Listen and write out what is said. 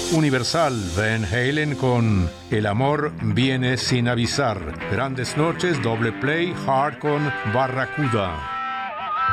Universal, Van Halen con El amor viene sin avisar. Grandes noches, doble play, Hard con Barracuda.